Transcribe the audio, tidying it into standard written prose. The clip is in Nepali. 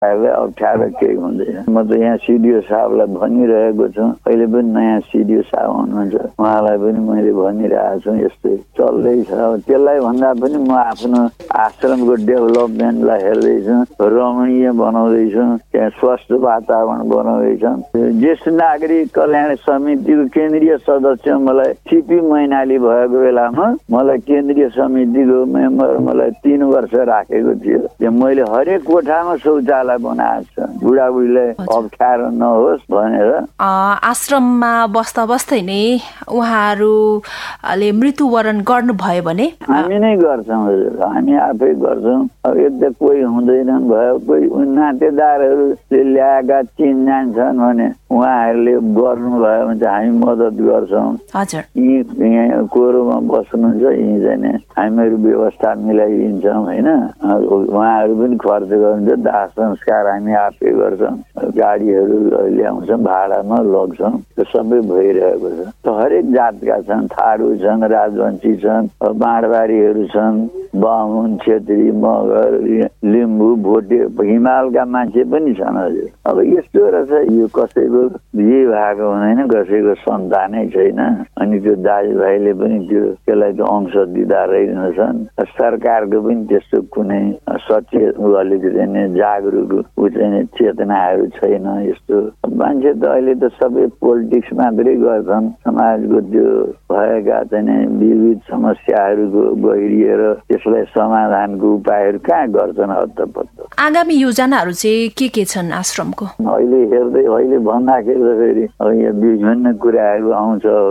अप्ठ्यारो केही हुँदैन। म त यहाँ सिडिओ साहबलाई भनिरहेको छु, अहिले पनि नयाँ सिडिओ साहब हुनुहुन्छ, उहाँलाई पनि मैले भनिरहेको छु यस्तै चल्दैछ। त्यसलाई भन्दा पनि म आफ्नो आश्रमको डेभलपमेन्टलाई हेर्दैछु, रमणीय बनाउँदैछु, त्यहाँ स्वस्थ वातावरण बनाउँदैछौँ। ज्येष्ठ नागरिक कल्याण समितिको केन्द्रीय सदस्य मलाई सिपी मैनाली भएको बेलामा मलाई केन्द्रीय समितिको मेम्बर मलाई 3 वर्ष राखेको थियो। मैले हरेक कोठामा शौचालय बनाएको छु, बुढाबुढीलाई अप्ठ्यारो नहोस् भनेर। आश्रममा बस्दा बस्दै नै उहाँहरूले मृत्युवरण गर्नुभयो भने हामी नै गर्छौँ हजुर, हामी आफै गर्छौँ। अब यता कोही हुँदैनन् भयो, कोही नातेदारहरूले ल्याएका चिनजान छन् भने उहाँहरूले गर्नुभयो भने चाहिँ हामी मद्दत गर्छौँ। हजुर, यहाँ कोरोमा बस्नुहुन्छ, यहीँ चाहिँ हामीहरू व्यवस्था मिलाइदिन्छौँ होइन। उहाँहरू पनि खर्च गर्नुहुन्छ, दाह संस्कार हामी आफै गर्छौँ, गाडीहरू ल्याउँछौँ, भाडामा लग्छौँ, त्यो सबै भइरहेको छ। हरेक जातका छन्, थारू छन्, राजवंशी छन्, माडवाडीहरू छन्, बाहुन, छेत्री, मगर, लिम्बू, भोटे, हिमालका मान्छे पनि छन् हजुर। अब यस्तो रहेछ, यो कसैको बिहे भएको हुँदैन, कसैको सन्तानै छैन, अनि त्यो दाजुभाइले पनि त्यसलाई त अंश दिँदा रहेछन्। सरकारको पनि त्यस्तो कुनै सचेत अलिकति जागरुक चेतनाहरू छैन। यस्तो मान्छे त अहिले त सबै पोलिटिक्स मात्रै गर्छन्, समाजको त्यो भएका चाहिँ विविध समस्याहरूको गहिरिएर त्यसलाई समाधानको उपायहरू कहाँ गर्छन् हत्तपत्त। आगामी योजनाहरू चाहिँ के छन् आश्रमको? अहिले भन्दाखेरि यहाँ विभिन्न कुराहरू आउँछ।